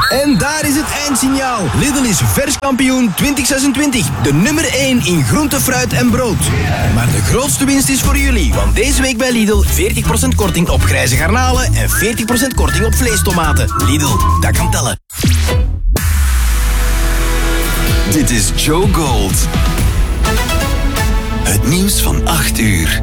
En daar is het eindsignaal. Lidl is vers kampioen 2026. De nummer 1 in groente, fruit en brood. Maar de grootste winst is voor jullie. Want deze week bij Lidl 40% korting op grijze garnalen en 40% korting op vleestomaten. Lidl, dat kan tellen. Dit is Joe Gold. Het nieuws van 8 uur.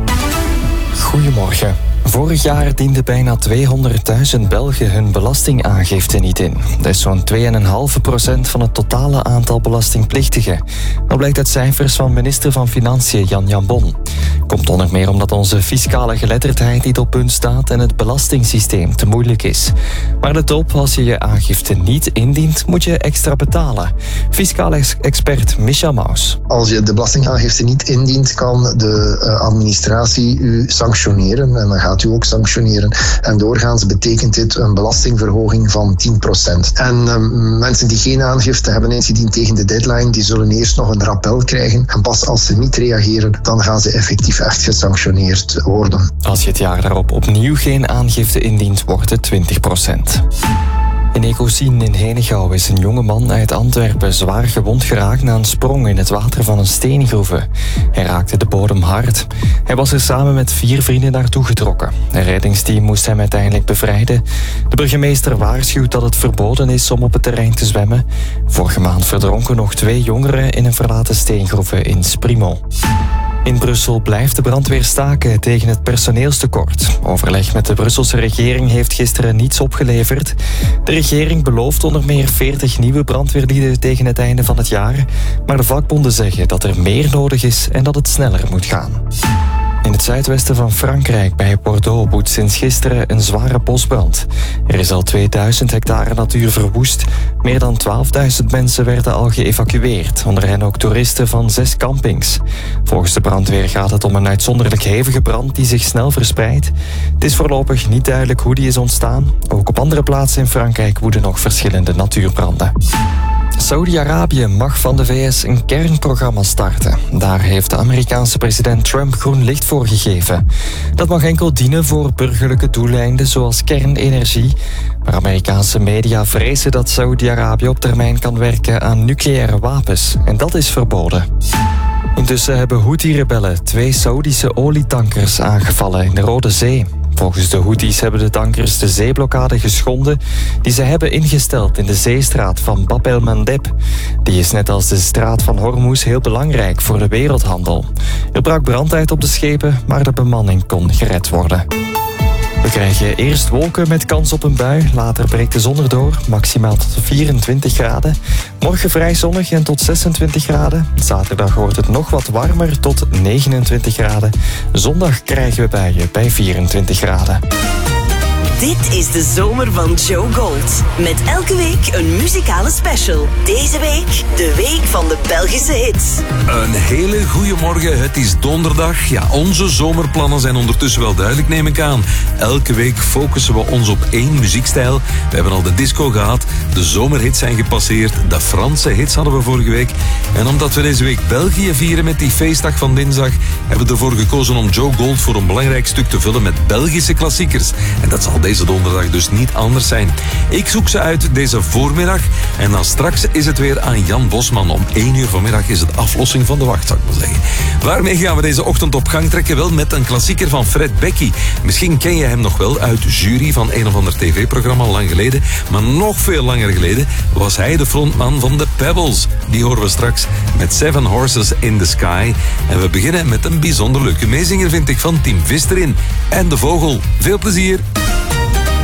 Goedemorgen. Vorig jaar dienden bijna 200.000 Belgen hun belastingaangifte niet in. Dat is zo'n 2,5% van het totale aantal belastingplichtigen. Dat blijkt uit cijfers van minister van Financiën Jan Jambon. Komt onder meer omdat onze fiscale geletterdheid niet op punt staat en het belastingssysteem te moeilijk is. Maar let op, als je je aangifte niet indient, moet je extra betalen. Fiscaal expert Micha Maus. Als je de belastingaangifte niet indient, kan de administratie u sanctioneren. En dan gaat u ook sanctioneren. En doorgaans betekent dit een belastingverhoging van 10%. En mensen die geen aangifte hebben ingediend tegen de deadline, die zullen eerst nog een rappel krijgen. En pas als ze niet reageren, dan gaan ze effectief echt gesanctioneerd worden. Als je het jaar daarop opnieuw geen aangifte indient, wordt het 20%. In Ecosien in Henegouw is een jonge man uit Antwerpen zwaar gewond geraakt na een sprong in het water van een steengroeve. Hij raakte de bodem hard. Hij was er samen met 4 vrienden naartoe getrokken. Een reddingsteam moest hem uiteindelijk bevrijden. De burgemeester waarschuwt dat het verboden is om op het terrein te zwemmen. Vorige maand verdronken nog 2 jongeren in een verlaten steengroeve in Sprimo. In Brussel blijft de brandweer staken tegen het personeelstekort. Overleg met de Brusselse regering heeft gisteren niets opgeleverd. De regering belooft onder meer 40 nieuwe brandweerlieden tegen het einde van het jaar. Maar de vakbonden zeggen dat er meer nodig is en dat het sneller moet gaan. In het zuidwesten van Frankrijk bij Bordeaux woedt sinds gisteren een zware bosbrand. Er is al 2000 hectare natuur verwoest. Meer dan 12.000 mensen werden al geëvacueerd, onder hen ook toeristen van 6 campings. Volgens de brandweer gaat het om een uitzonderlijk hevige brand die zich snel verspreidt. Het is voorlopig niet duidelijk hoe die is ontstaan. Ook op andere plaatsen in Frankrijk woeden nog verschillende natuurbranden. Saudi-Arabië mag van de VS een kernprogramma starten. Daar heeft de Amerikaanse president Trump groen licht voor gegeven. Dat mag enkel dienen voor burgerlijke doeleinden zoals kernenergie. Maar Amerikaanse media vrezen dat Saudi-Arabië op termijn kan werken aan nucleaire wapens. En dat is verboden. Intussen hebben Houthi-rebellen 2 Saoedische olietankers aangevallen in de Rode Zee. Volgens de Houthis hebben de tankers de zeeblokkade geschonden die ze hebben ingesteld in de zeestraat van Bab el-Mandeb. Die is net als de straat van Hormuz heel belangrijk voor de wereldhandel. Er brak brand uit op de schepen, maar de bemanning kon gered worden. We krijgen eerst wolken met kans op een bui. Later breekt de zon erdoor, maximaal tot 24 graden. Morgen vrij zonnig en tot 26 graden. Zaterdag wordt het nog wat warmer tot 29 graden. Zondag krijgen we buien bij 24 graden. Dit is de zomer van Joe Gold. Met elke week een muzikale special. Deze week de week van de Belgische hits. Een hele goede morgen. Het is donderdag. Ja, onze zomerplannen zijn ondertussen wel duidelijk, neem ik aan. Elke week focussen we ons op 1 muziekstijl. We hebben al de disco gehad. De zomerhits zijn gepasseerd. De Franse hits hadden we vorige week. En omdat we deze week België vieren met die feestdag van dinsdag, hebben we ervoor gekozen om Joe Gold voor een belangrijk stuk te vullen met Belgische klassiekers. En dat zal deze donderdag dus niet anders zijn. Ik zoek ze uit deze voormiddag. En dan straks is het weer aan Jan Bosman. Om 1 uur vanmiddag is het aflossing van de wacht, zou ik wel zeggen. Waarmee gaan we deze ochtend op gang trekken? Wel met een klassieker van Fred Becky. Misschien ken je hem nog wel uit jury van een of ander tv-programma lang geleden. Maar nog veel langer geleden was hij de frontman van The Pebbles. Die horen we straks met 7 Horses in the Sky. En we beginnen met een bijzonder leuke meezinger, vind ik, van Tim Visterin. En De Vogel. Veel plezier!